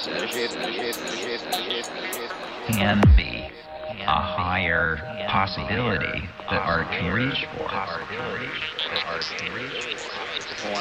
can be a higher possibility that art can reach for.